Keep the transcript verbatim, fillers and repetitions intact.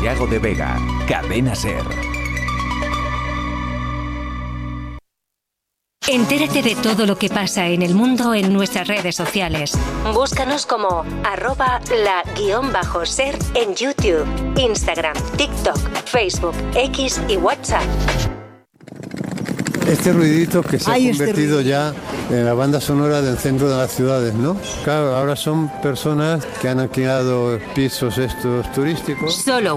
Santiago de Vega, Cadena SER. Entérate de todo lo que pasa en el mundo en nuestras redes sociales. Búscanos como arroba la guión bajo ser en YouTube, Instagram, TikTok, Facebook, X y WhatsApp. Este ruidito que se Ay, ha este convertido ruido. ya en la banda sonora del centro de las ciudades, ¿no? Claro, ahora son personas que han alquilado pisos estos turísticos. Solo